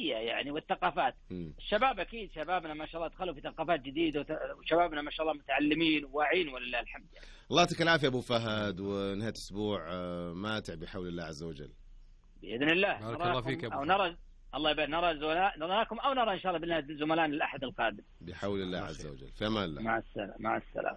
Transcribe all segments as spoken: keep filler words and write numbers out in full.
الشرعية يعني والثقافات. م. الشباب أكيد شبابنا ما شاء الله دخلوا في ثقافات جديدة، وشبابنا ما شاء الله متعلمين وواعين ولله الحمد يعني. الله يعطيك العافية أبو فهد، ونهاية أسبوع ماتع بحول الله عز وجل بإذن الله. بارك الله فيك أبو أو نرى الله يبارك نرى نراكم أو نرى إن شاء الله بالله زملائنا الأحد القادم بحول الله عز وجل. في أمان الله. مع السلامة. مع السلامة.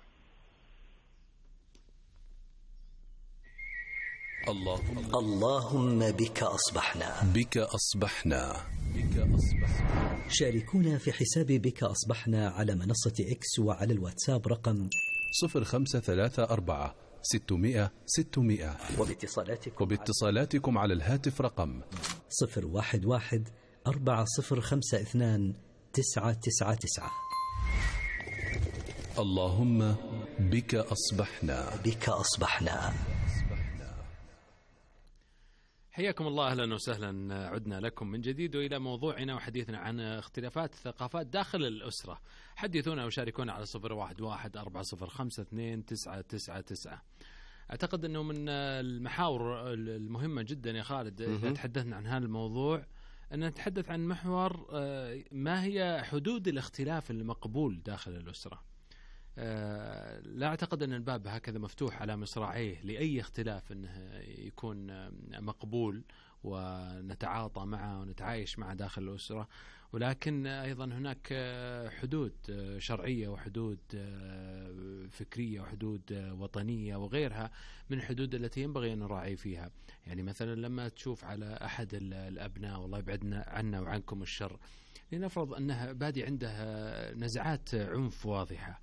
اللهم اللهم بك أصبحنا بك أصبحنا بك أصبحنا. شاركونا في حساب بك أصبحنا على منصة إكس وعلى الواتساب رقم صفر خمسة ثلاثة أربعة ستمائة ستمائة، وباتصالاتكم وباتصالاتكم على الهاتف رقم صفر واحد واحد أربعة صفر خمسة اثنان تسعة تسعة تسعة. اللهم بك أصبحنا بك أصبحنا. حياكم الله، أهلا وسهلا، عدنا لكم من جديد وإلى موضوعنا وحديثنا عن اختلافات الثقافات داخل الأسرة. حدثونا وشاركونا على صفر واحد واحد أربعة صفر خمسة اثنين تسعة تسعة تسعة. أعتقد أنه من المحاور المهمة جدا يا خالد إذا تحدثنا عن هذا الموضوع أن نتحدث عن محور ما هي حدود الاختلاف المقبول داخل الأسرة. لا أعتقد أن الباب هكذا مفتوح على مصراعيه لأي اختلاف أنه يكون مقبول ونتعاطى معه ونتعايش معه داخل الأسرة، ولكن أيضا هناك حدود شرعية وحدود فكرية وحدود وطنية وغيرها من الحدود التي ينبغي أن نراعي فيها. يعني مثلا لما تشوف على أحد الأبناء، والله يبعدنا عنا وعنكم الشر، لنفرض أنه بادي عنده نزعات عنف واضحة،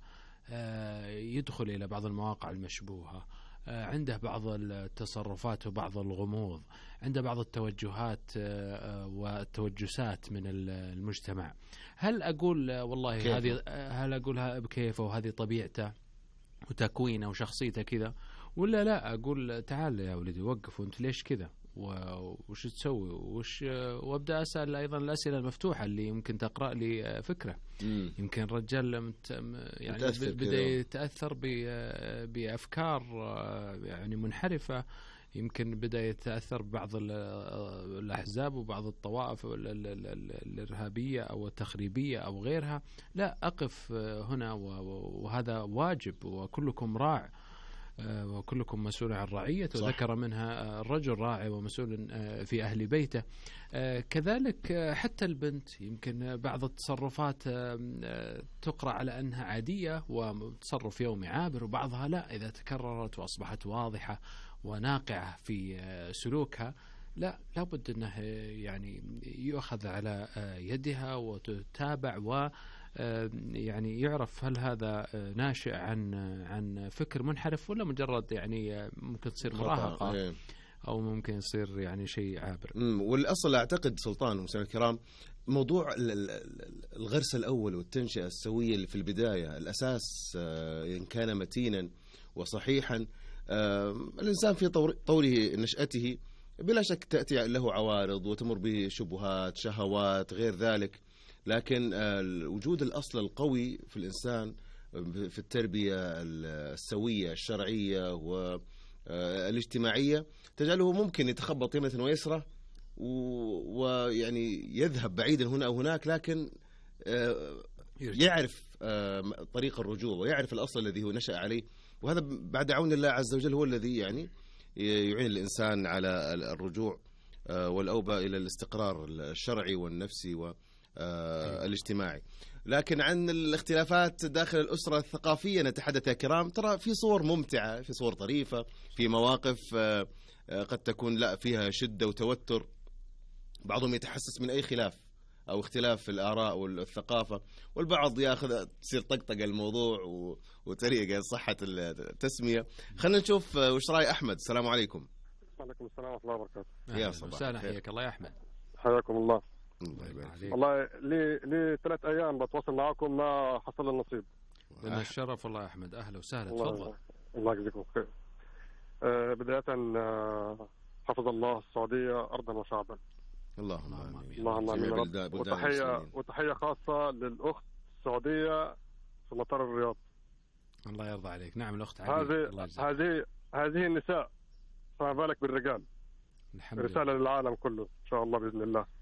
يدخل إلى بعض المواقع المشبوهة، عنده بعض التصرفات وبعض الغموض، عنده بعض التوجهات والتوجسات من المجتمع، هل أقول والله هذه هل أقولها بكيفه وهذه طبيعته وتكوينه وشخصيته كذا، ولا لا أقول تعال يا ولدي وقف وأنت ليش كذا وش تسوي وش، وابدا اسال ايضا الاسئله المفتوحه اللي يمكن تقرا لي فكره. مم. يمكن الرجال يعني بدا يتاثر بافكار يعني منحرفه، يمكن بدا يتاثر ببعض الاحزاب وبعض الطوائف الارهابيه او التخريبيه او غيرها. لا، اقف هنا وهذا واجب، وكلكم راع وكلكم مسؤول عن رعيته، وذكر منها الرجل راعي ومسؤول في أهل بيته. كذلك حتى البنت يمكن بعض التصرفات تقرأ على أنها عادية وتصرف يومي عابر، وبعضها لا، إذا تكررت وأصبحت واضحة وناقعة في سلوكها لا لابد أنه يعني يؤخذ على يدها وتتابع و يعني يعرف هل هذا ناشئ عن عن فكر منحرف ولا مجرد يعني ممكن تصير مراهقة أو ممكن يصير يعني شيء عابر. والأصل أعتقد سلطان ومسامعي الكرام موضوع الغرس الأول والتنشئة السوية اللي في البداية، الأساس إن كان متينا وصحيحا الإنسان في طوره نشأته بلا شك تأتي له عوارض وتمر به شبهات شهوات غير ذلك، لكن وجود الأصل القوي في الإنسان في التربية السوية الشرعية والاجتماعية تجعله ممكن يتخبط يمنة ويسرى ويعني يذهب بعيدا هنا أو هناك، لكن يعرف طريق الرجوع ويعرف الأصل الذي هو نشأ عليه، وهذا بعد عون الله عز وجل هو الذي يعني يعين الإنسان على الرجوع والأوبة إلى الاستقرار الشرعي والنفسي والاجتماعي. لكن عن الاختلافات داخل الأسرة الثقافية نتحدث يا كرام، ترى في صور ممتعة، في صور طريفة، في مواقف قد تكون لا فيها شدة وتوتر، بعضهم يتحسس من أي خلاف أو اختلاف في الآراء والثقافة، والبعض يأخذ تصير طقطق الموضوع وطريقة صحة التسمية. خلينا نشوف وش رأي أحمد. السلام عليكم. وعليكم السلام ورحمة الله وبركاته. يا صباح حياك الله يا أحمد. حياكم الله. الله يبارك فيك. والله لي لي ثلاث أيام بتواصل معكم ما حصل النصيب. لنا الشرف والله يا أحمد، أهلا وسهلا. تفضل. الله يجزيكم خير. أه بداية أه حفظ الله السعودية أرضا وشعبا. اللهم آمين. اللهم آمين. وتحية وتحية خاصة للأخت السعودية في مطار الرياض. الله يرضى عليك. نعم الأخت هذه هذه هذه النساء، فما بالك بالرجال. رسالة للعالم كله إن شاء الله بإذن الله.